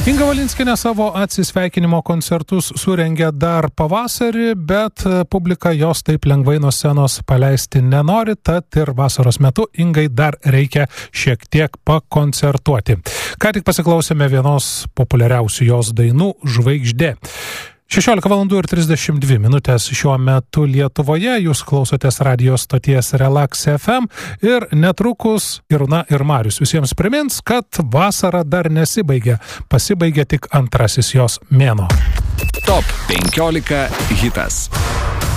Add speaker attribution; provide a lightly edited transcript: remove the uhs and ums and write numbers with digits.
Speaker 1: Inga Valinskienė savo atsisveikinimo koncertus surengė dar pavasarį, bet publika jos taip lengvai nuo scenos paleisti nenori, tad ir vasaros metu Ingai dar reikia šiek tiek pakoncertuoti. Ką tik pasiklausėme vienos populiariausių jos dainų Žvaigždė. 16:32 šiuo metu Lietuvoje, jūs klausotės radijo stoties Relax FM ir netrukus Iruna ir Marius visiems primins, kad vasara dar nesibaigė, pasibaigė tik antrasis jos mėnuo.
Speaker 2: Top 15 hitas.